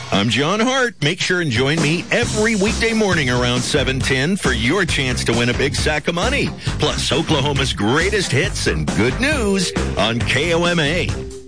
I'm John Hart. Make sure and join me every weekday morning around 7:10 for your chance to win a big sack of money. Plus Oklahoma's greatest hits and good news on KOMA.